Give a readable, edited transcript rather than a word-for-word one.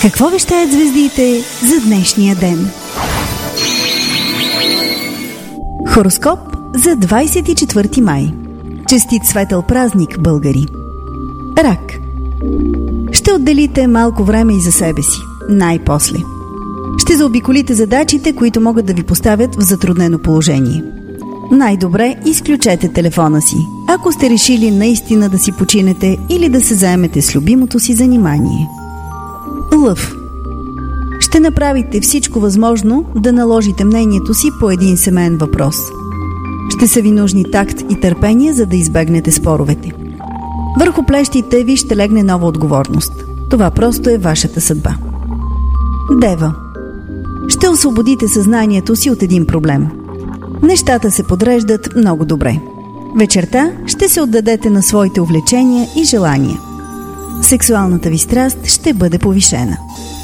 Какво вещаят звездите за днешния ден? Хороскоп за 24 май. Честит светъл празник, българи! Рак. Ще отделите малко време и за себе си. Най-после. Ще заобиколите задачите, които могат да ви поставят в затруднено положение. Най-добре изключете телефона си, ако сте решили наистина да си починете или да се заемете с любимото си занимание. Лъв. Ще направите всичко възможно да наложите мнението си по един семейен въпрос. Ще са ви нужни такт и търпение, за да избегнете споровете. Върху плещите ви ще легне нова отговорност. Това просто е вашата съдба. Дева. Ще освободите съзнанието си от един проблем. Нещата се подреждат много добре. Вечерта ще се отдадете на своите увлечения и желания. Сексуалната ви страст ще бъде повишена.